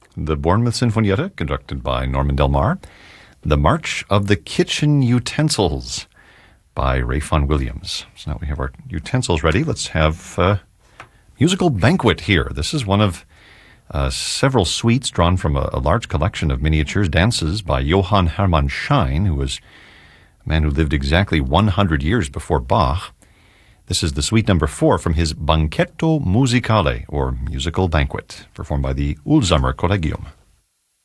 The Bournemouth Sinfonietta, conducted by Norman Del Mar. The March of the Kitchen Utensils by Ralph Vaughan Williams. So now we have our utensils ready. Let's have Musical Banquet here. This is one of several suites drawn from a large collection of miniatures dances by Johann Hermann Schein, who was a man who lived exactly 100 years before Bach. This is the suite number 4 from his Banchetto Musicale, or Musical Banquet, performed by the Ulsamer Collegium.